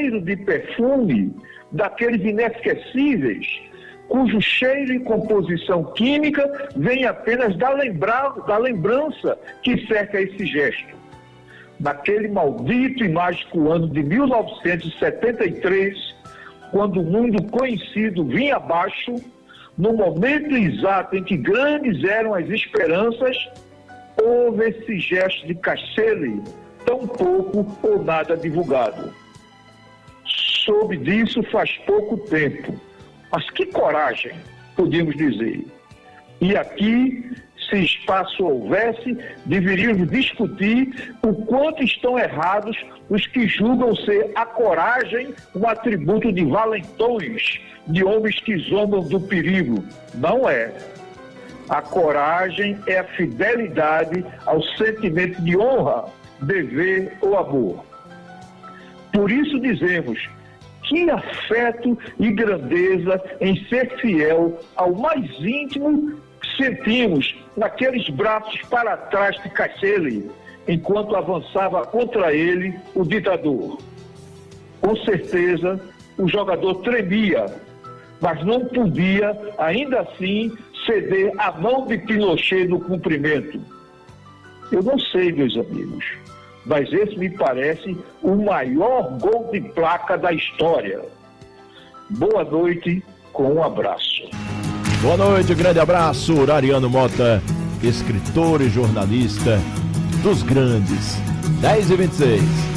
cheiro de perfume, daqueles inesquecíveis, cujo cheiro e composição química vem apenas da lembrança que cerca esse gesto. Naquele maldito e mágico ano de 1973, quando o mundo conhecido vinha abaixo, no momento exato em que grandes eram as esperanças, houve esse gesto de Castelli, tão pouco ou nada divulgado. Soube disso faz pouco tempo, mas que coragem, podíamos dizer. E aqui, se espaço houvesse, deveríamos discutir o quanto estão errados os que julgam ser a coragem um atributo de valentões, de homens que zombam do perigo. Não é. A coragem é a fidelidade ao sentimento de honra, dever ou amor. Por isso dizemos, que afeto e grandeza em ser fiel ao mais íntimo que sentimos naqueles braços para trás de Castelli, enquanto avançava contra ele o ditador. Com certeza, o jogador tremia, mas não podia, ainda assim, ceder à mão de Pinochet no cumprimento. Eu não sei, meus amigos, mas esse me parece o maior gol de placa da história. Boa noite, com um abraço. Boa noite, grande abraço, Ariano Mota, escritor e jornalista dos grandes. 10h26.